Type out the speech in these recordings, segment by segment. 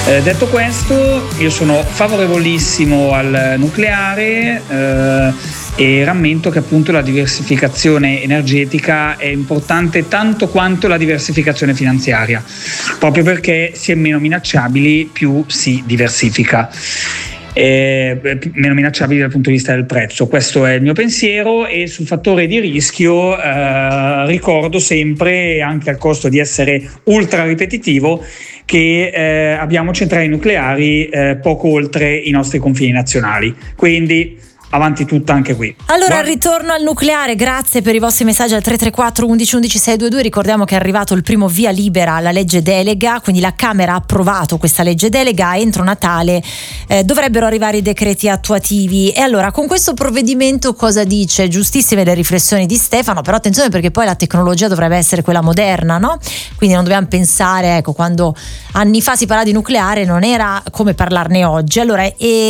Detto questo, io sono favorevolissimo al nucleare e rammento che appunto la diversificazione energetica è importante tanto quanto la diversificazione finanziaria, proprio perché si è meno minacciabili più si diversifica. Meno minacciabili dal punto di vista del prezzo. Questo è il mio pensiero. E sul fattore di rischio ricordo sempre, anche al costo di essere ultra ripetitivo, che abbiamo centrali nucleari poco oltre i nostri confini nazionali, quindi avanti tutta anche qui. Allora, ritorno al nucleare, grazie per i vostri messaggi al 334 11 11 622. Ricordiamo che è arrivato il primo via libera alla legge delega, quindi la Camera ha approvato questa legge delega. Entro Natale dovrebbero arrivare i decreti attuativi. E allora, con questo provvedimento cosa dice? Giustissime le riflessioni di Stefano, però attenzione, perché poi la tecnologia dovrebbe essere quella moderna, no? Quindi non dobbiamo pensare, ecco, quando anni fa si parlava di nucleare non era come parlarne oggi. Allora,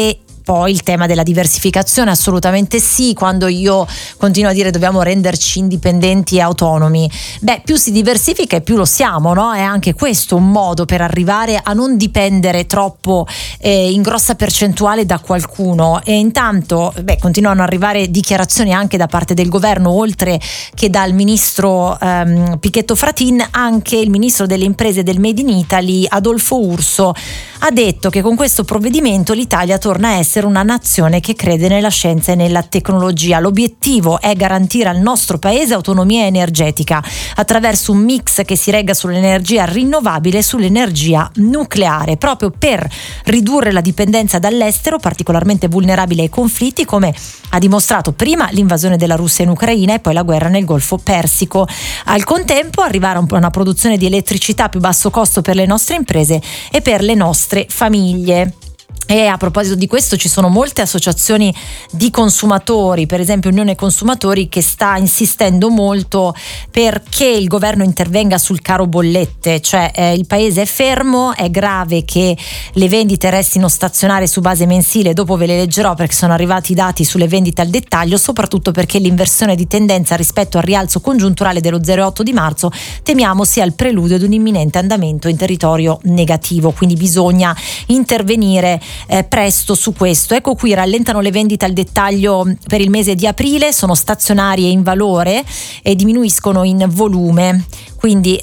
poi il tema della diversificazione, assolutamente sì. Quando io continuo a dire dobbiamo renderci indipendenti e autonomi, più si diversifica e più lo siamo, no? È anche questo un modo per arrivare a non dipendere troppo in grossa percentuale da qualcuno. E intanto continuano ad arrivare dichiarazioni anche da parte del governo, oltre che dal ministro Pichetto Fratin. Anche il ministro delle imprese del Made in Italy, Adolfo Urso, ha detto che con questo provvedimento l'Italia torna a essere una nazione che crede nella scienza e nella tecnologia. L'obiettivo è garantire al nostro paese autonomia energetica attraverso un mix che si regga sull'energia rinnovabile e sull'energia nucleare, proprio per ridurre la dipendenza dall'estero, particolarmente vulnerabile ai conflitti, come ha dimostrato prima l'invasione della Russia in Ucraina e poi la guerra nel Golfo Persico. Al contempo arrivare a una produzione di elettricità a più basso costo per le nostre imprese e per le nostre famiglie. E a proposito di questo, ci sono molte associazioni di consumatori, per esempio Unione Consumatori, che sta insistendo molto perché il governo intervenga sul caro bollette. Cioè il paese è fermo, è grave che le vendite restino stazionarie su base mensile. Dopo ve le leggerò, perché sono arrivati i dati sulle vendite al dettaglio, soprattutto perché l'inversione di tendenza rispetto al rialzo congiunturale dello 0,8 di marzo temiamo sia il preludio di un imminente andamento in territorio negativo, quindi bisogna intervenire presto su questo. Ecco qui, rallentano le vendite al dettaglio per il mese di aprile, sono stazionarie in valore e diminuiscono in volume. Quindi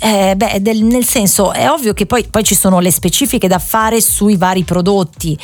nel senso, è ovvio che poi ci sono le specifiche da fare sui vari prodotti.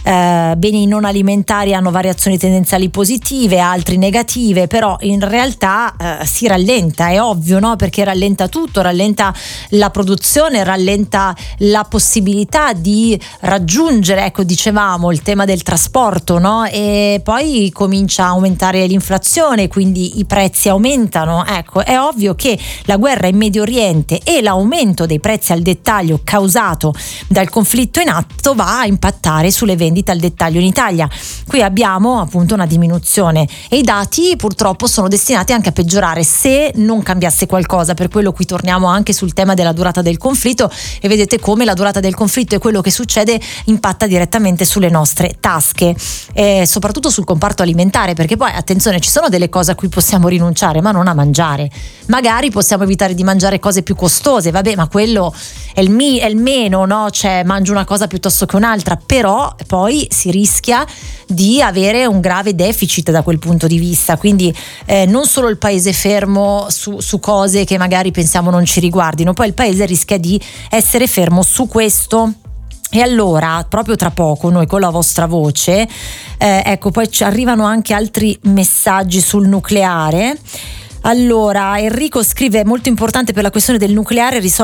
Beni non alimentari hanno variazioni tendenziali positive, altri negative, però in realtà si rallenta, è ovvio, no? Perché rallenta tutto, rallenta la produzione, rallenta la possibilità di raggiungere, ecco, dicevamo il tema del trasporto, no? E poi comincia a aumentare l'inflazione, quindi i prezzi aumentano. Ecco, è ovvio che la guerra in Medio Oriente e l'aumento dei prezzi al dettaglio causato dal conflitto in atto va a impattare sulle vendite al dettaglio in Italia. Qui abbiamo appunto una diminuzione e i dati purtroppo sono destinati anche a peggiorare se non cambiasse qualcosa. Per quello qui torniamo anche sul tema della durata del conflitto, e vedete come la durata del conflitto e quello che succede impatta direttamente sulle nostre tasche, soprattutto sul comparto alimentare, perché poi attenzione, ci sono delle cose a cui possiamo rinunciare, ma non a mangiare. Magari possiamo evitare di mangiare cose più costose, ma quello è il meno, no? Cioè mangio una cosa piuttosto che un'altra, però poi si rischia di avere un grave deficit da quel punto di vista. Quindi non solo il paese fermo su cose che magari pensiamo non ci riguardino, poi il paese rischia di essere fermo su questo. E allora, proprio tra poco, noi con la vostra voce, ecco, poi ci arrivano anche altri messaggi sul nucleare. Allora, Enrico scrive: molto importante per la questione del nucleare risolvere